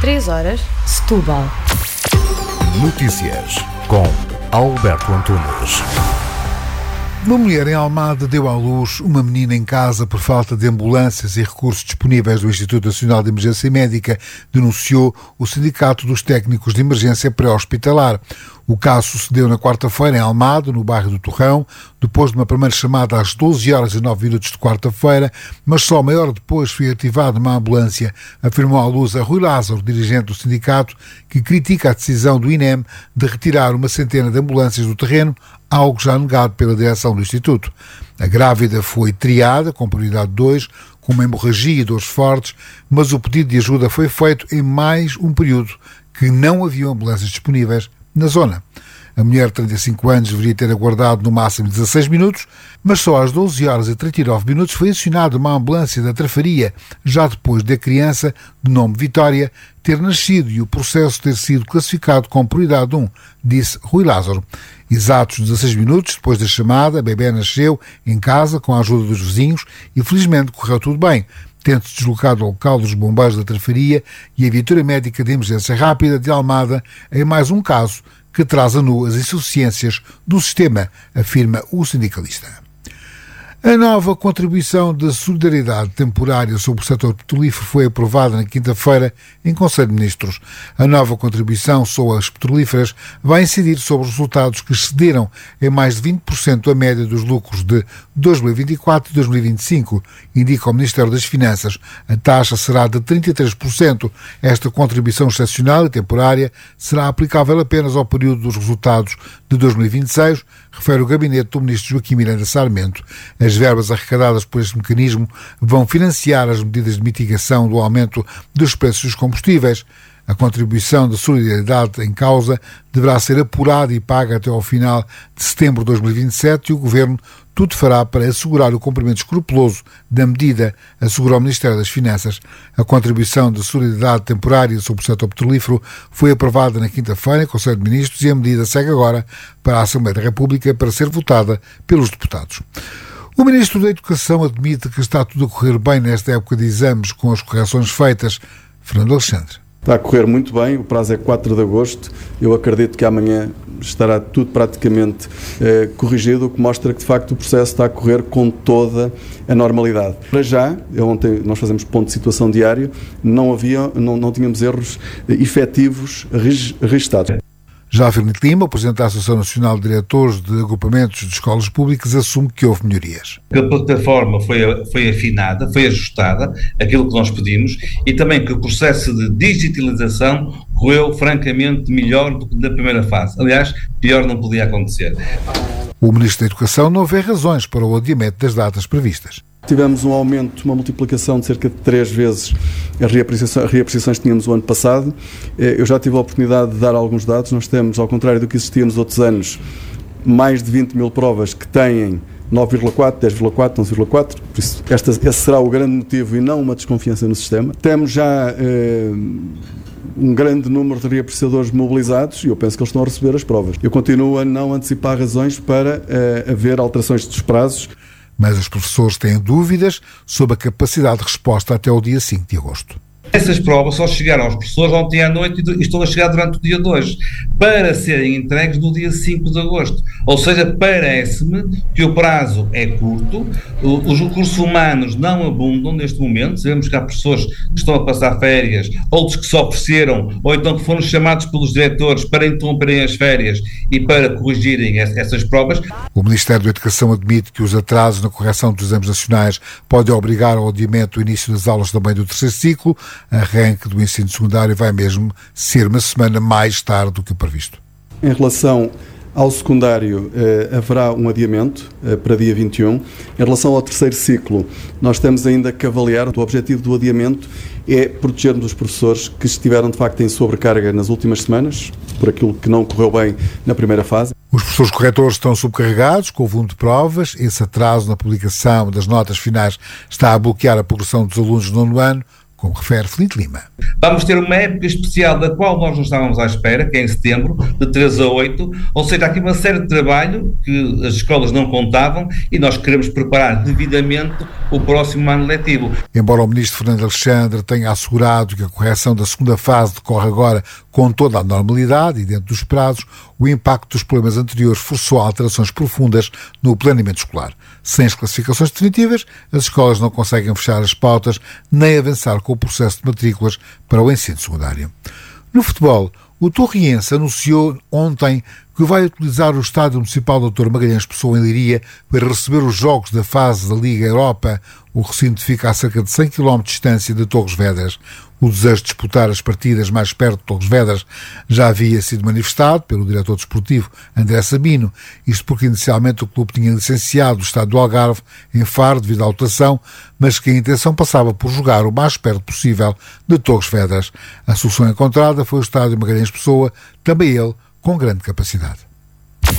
3 horas, Setúbal. Notícias com Alberto Antunes. Uma mulher em Almada deu à luz uma menina em casa por falta de ambulâncias e recursos disponíveis do Instituto Nacional de Emergência Médica, denunciou o Sindicato dos Técnicos de Emergência Pré-Hospitalar. O caso sucedeu na quarta-feira em Almada, no bairro do Torrão, depois de uma primeira chamada às 12 horas e 9 minutos de quarta-feira, mas só meia hora depois foi ativada uma ambulância, afirmou à luz a Rui Lázaro, dirigente do sindicato, que critica a decisão do INEM de retirar uma centena de ambulâncias do terreno, algo já negado pela direção do Instituto. A grávida foi triada, com prioridade 2, com uma hemorragia e dores fortes, mas o pedido de ajuda foi feito em mais um período que não havia ambulâncias disponíveis na zona. A mulher de 35 anos deveria ter aguardado no máximo 16 minutos, mas só às 12 horas e 39 minutos foi acionada uma ambulância da Trafaria, já depois da criança, de nome Vitória, ter nascido e o processo ter sido classificado com prioridade 1, disse Rui Lázaro. Exatos 16 minutos depois da chamada, a bebê nasceu em casa com a ajuda dos vizinhos e felizmente correu tudo bem, tendo-se deslocado ao local dos bombeiros da Trafaria e a viatura médica de emergência rápida de Almada em mais um caso que traz a nu as insuficiências do sistema, afirma o sindicalista. A nova contribuição de solidariedade temporária sobre o setor petrolífero foi aprovada na quinta-feira em Conselho de Ministros. A nova contribuição sobre as petrolíferas vai incidir sobre os resultados que excederam em mais de 20% a média dos lucros de 2024 e 2025, indica o Ministério das Finanças. A taxa será de 33%. Esta contribuição excepcional e temporária será aplicável apenas ao período dos resultados de 2026, refere o gabinete do Ministro Joaquim Miranda Sarmento. As verbas arrecadadas por este mecanismo vão financiar as medidas de mitigação do aumento dos preços dos combustíveis. A contribuição de solidariedade em causa deverá ser apurada e paga até ao final de setembro de 2027 e o Governo tudo fará para assegurar o cumprimento escrupuloso da medida, assegurou o Ministério das Finanças. A contribuição de solidariedade temporária sobre o setor petrolífero foi aprovada na quinta-feira em Conselho de Ministros e a medida segue agora para a Assembleia da República para ser votada pelos deputados. O Ministro da Educação admite que está tudo a correr bem nesta época de exames com as correções feitas. Fernando Alexandre. Está a correr muito bem, o prazo é 4 de agosto, eu acredito que amanhã estará tudo praticamente corrigido, o que mostra que de facto o processo está a correr com toda a normalidade. Para já, ontem nós fazemos ponto de situação diário, não tínhamos erros efetivos registados. Já Fernando Lima, o Presidente da Associação Nacional de Diretores de Agrupamentos de Escolas Públicas, assume que houve melhorias. A plataforma foi afinada, foi ajustada, aquilo que nós pedimos, e também que o processo de digitalização correu francamente melhor do que na primeira fase. Aliás, pior não podia acontecer. O Ministro da Educação não vê razões para o adiamento das datas previstas. Tivemos um aumento, uma multiplicação de cerca de 3 vezes as reapreciações que tínhamos o ano passado. Eu já tive a oportunidade de dar alguns dados. Nós temos, ao contrário do que existia nos outros anos, mais de 20 mil provas que têm 9,4, 10,4, 11,4. Por isso, esse será o grande motivo e não uma desconfiança no sistema. Temos já um grande número de reapreciadores mobilizados e eu penso que eles estão a receber as provas. Eu continuo a não antecipar razões para haver alterações dos prazos. Mas os professores têm dúvidas sobre a capacidade de resposta até o dia 5 de agosto. Essas provas só chegaram aos professores ontem à noite e estão a chegar durante o dia 2, para serem entregues no dia 5 de agosto. Ou seja, parece-me que o prazo é curto, os recursos humanos não abundam neste momento, sabemos que há professores que estão a passar férias, outros que se ofereceram, ou então que foram chamados pelos diretores para interromperem as férias e para corrigirem essas provas. O Ministério da Educação admite que os atrasos na correção dos exames nacionais podem obrigar ao adiamento do início das aulas também do terceiro ciclo. Arranque do ensino secundário vai mesmo ser uma semana mais tarde do que o previsto. Em relação ao secundário, haverá um adiamento para dia 21. Em relação ao terceiro ciclo, nós temos ainda que avaliar. O objetivo do adiamento é protegermos os professores que estiveram, de facto, em sobrecarga nas últimas semanas, por aquilo que não correu bem na primeira fase. Os professores corretores estão subcarregados com o volume de provas. Esse atraso na publicação das notas finais está a bloquear a progressão dos alunos do 9º ano, como refere Filipe Lima. Vamos ter uma época especial da qual nós não estávamos à espera, que é em setembro, de 3 a 8, ou seja, há aqui uma série de trabalho que as escolas não contavam e nós queremos preparar devidamente o próximo ano letivo. Embora o ministro Fernando Alexandre tenha assegurado que a correção da segunda fase decorre agora com toda a normalidade e dentro dos prazos, o impacto dos problemas anteriores forçou alterações profundas no planeamento escolar. Sem as classificações definitivas, as escolas não conseguem fechar as pautas nem avançar com o processo de matrículas para o ensino secundário. No futebol, o Torriense anunciou ontem que vai utilizar o Estádio Municipal Dr. Magalhães Pessoa em Leiria para receber os jogos da fase da Liga Europa. O recinto fica a cerca de 100 km de distância de Torres Vedras. O desejo de disputar as partidas mais perto de Torres Vedras já havia sido manifestado pelo diretor desportivo André Sabino, isto porque inicialmente o clube tinha licenciado o estádio do Algarve em Faro devido à lotação, mas que a intenção passava por jogar o mais perto possível de Torres Vedras. A solução encontrada foi o estádio Magalhães Pessoa, também ele com grande capacidade.